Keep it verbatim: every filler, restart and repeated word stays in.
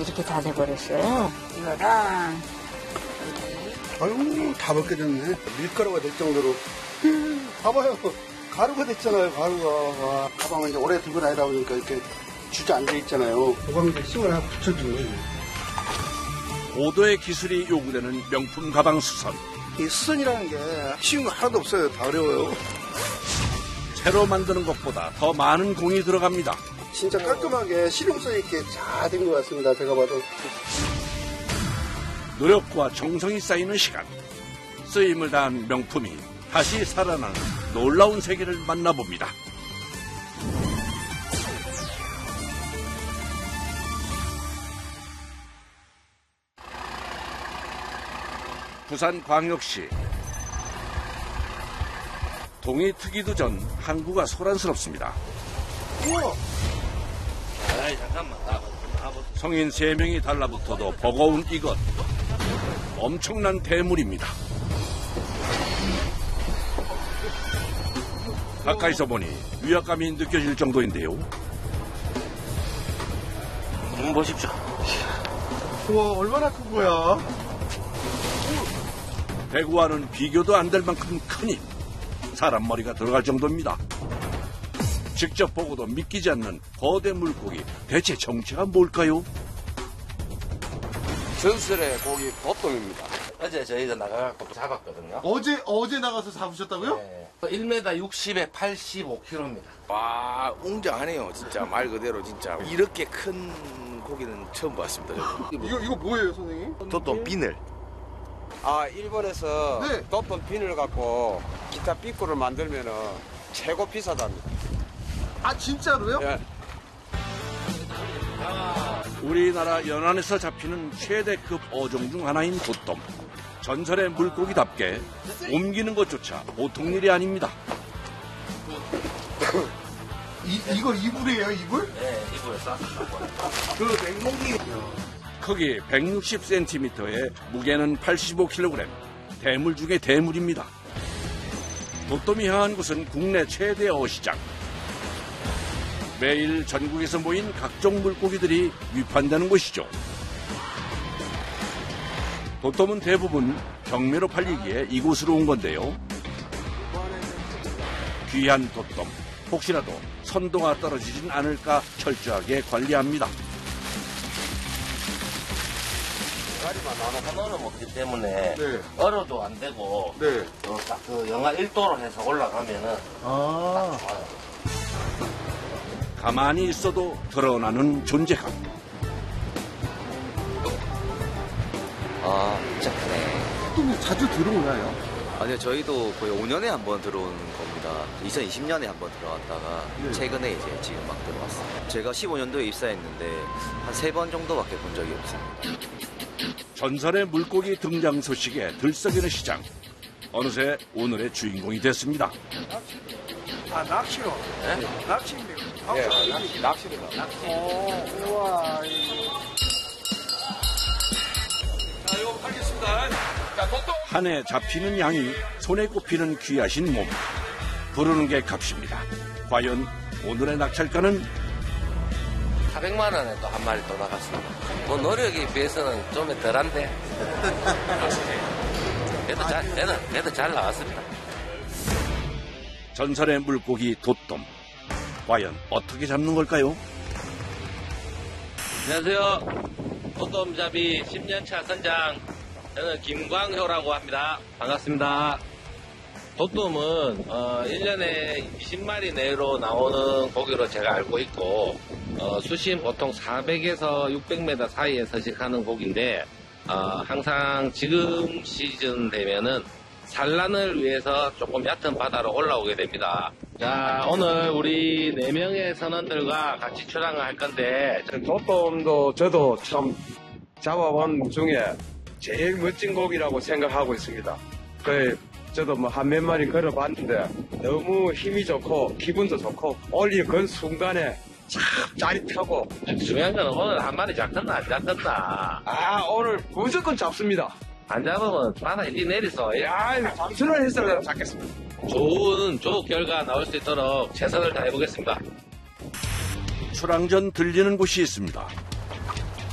이렇게 다 돼버렸어요. 이거랑. 아유, 다 먹게 됐네. 밀가루가 될 정도로. 봐봐요. 가루가 됐잖아요, 가루가. 와, 가방은 이제 오래 들고 다니다 보니까 이렇게 주저앉아 있잖아요. 가방에 힘을 하나 붙여주네. 고도의 기술이 요구되는 명품 가방 수선. 이 수선이라는 게 쉬운 거 하나도 없어요. 다 어려워요. 새로 만드는 것보다 더 많은 공이 들어갑니다. 진짜 깔끔하게 실용성 있게 잘 된 것 같습니다. 제가 봐도. 노력과 정성이 쌓이는 시간. 쓰임을 다한 명품이 다시 살아나는 놀라운 세계를 만나봅니다. 부산광역시. 동이 트기도 전 항구가 소란스럽습니다. 우와! 아이, 잠깐만. 성인 세 명이 달라붙어도 버거운 이것. 엄청난 대물입니다. 가까이서 보니 위압감이 느껴질 정도인데요. 음, 보십시오. 우와, 얼마나 큰 거야? 배구와는 비교도 안 될 만큼 큰 힘. 사람 머리가 들어갈 정도입니다. 직접 보고도 믿기지 않는 거대 물고기. 대체 정체가 뭘까요? 전설의 고기 도톰입니다. 어제 저희가 나가갖고 잡았거든요. 어제, 어제 나가서 잡으셨다고요? 네. 일 미터 육십에 팔십오 킬로그램입니다. 와, 웅장하네요. 진짜 말 그대로 진짜 이렇게 큰 고기는 처음 봤습니다. 이거, 이거 뭐예요, 선생님? 도톰 비늘. 아, 일본에서 네. 도톰 비늘 갖고 기타 삐꾸를 만들면은 최고 비싸답니다. 아, 진짜로요? 예. 우리나라 연안에서 잡히는 최대급 어종 중 하나인 도톰. 전설의 물고기답게 옮기는 것조차 보통 일이 아닙니다. 이, 이거 이불이에요, 이불? 네, 이불에 싸서 그 냉동기. 크기 백육십 센티미터에 무게는 팔십오 킬로그램. 대물 중에 대물입니다. 도톰이 향한 곳은 국내 최대 어시장. 매일 전국에서 모인 각종 물고기들이 위판되는 곳이죠. 도톰은 대부분 경매로 팔리기에 이곳으로 온 건데요. 귀한 도톰, 혹시라도 선도가 떨어지진 않을까 철저하게 관리합니다. 대가리만 나눠 먹기 때문에 네. 얼어도 안 되고 네. 딱 그 영하 일 도로 해서 올라가면은 아. 딱 좋아요. 가만히 있어도 드러나는 존재감. 아, 진짜 크네. 또 자주 들어오나요? 아니요, 저희도 거의 오 년에 한 번 들어오는 겁니다. 이천이십 년에 한 번 들어왔다가 네. 최근에 이제 지금 막 들어왔어요. 제가 십오 년도에 입사했는데 한 세 번 정도밖에 본 적이 없습니다. 전설의 물고기 등장 소식에 들썩이는 시장. 어느새 오늘의 주인공이 됐습니다. 아, 낚시로? 네? 낚시입니다. 예, 낚시, 낚시입니다. 오, 우와. 자, 이거 팔겠습니다. 자, 도톰. 한 해 잡히는 양이 손에 꼽히는 귀하신 몸. 부르는 게 값입니다. 과연 오늘의 낙찰가는? 사백만 원에 또 한 마리 또 나갔습니다. 뭐 노력에 비해서는 좀 덜한데. 그래도 잘, 그래도, 그래도 잘 나왔습니다. 전설의 물고기 도톰. 과연 어떻게 잡는 걸까요? 안녕하세요. 도톰잡이 십 년 차 선장. 저는 김광효라고 합니다. 반갑습니다. 도톰은 어, 일 년에 이십 마리 내로 나오는 고기로 제가 알고 있고 어, 수심 보통 사백에서 육백 미터 사이에 서식하는 고기인데 어, 항상 지금 시즌 되면은 산란을 위해서 조금 얕은 바다로 올라오게 됩니다. 자, 오늘 우리 네 명의 선원들과 같이 출항을 할 건데 도톰도 저도 참 잡아본 중에 제일 멋진 고기라고 생각하고 있습니다. 그 저도 뭐 한 몇 마리 걸어봤는데 너무 힘이 좋고 기분도 좋고 올리 건 순간에 참 짜릿하고. 중요한 건 오늘 한 마리 잡혔나 안 잡혔나. 아, 오늘 무조건 잡습니다. 안 잡으면 바다에 리 내리서 야, 잠수를 했으면 잡겠습니다. 좋은 조 결과 나올 수 있도록 최선을 다해보겠습니다. 출항 전 들리는 곳이 있습니다.